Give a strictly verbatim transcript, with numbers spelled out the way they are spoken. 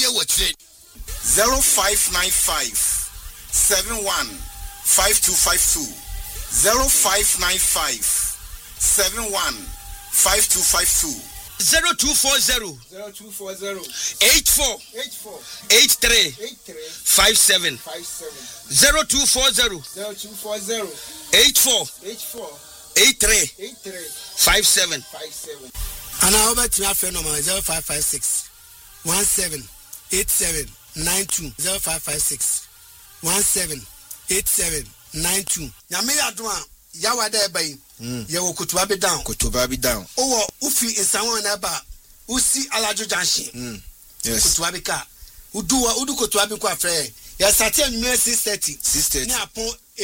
watch zero five nine five seven one five two five two zero five nine five seven one five two five two zero two four zero zero two four zero eight four eight four eight three eight three five seven five seven zero two four zero zero two four zero eight four eight four eight three eight three five seven five seven. And I over to my friend number zero five five six one seven eight seven nine two zero five five six one seven eight seven nine two. Nyame adwa yawa da bai. Ye wo kutuba be down. Kutuba be down. Owo ufi insanwa na ba usi alajo junction. Mm. Yes. Kutuba be ka. Udu wa udu kutuba be kwa frɛ. Ya start anwumere six thirty. six thirty. Ni apon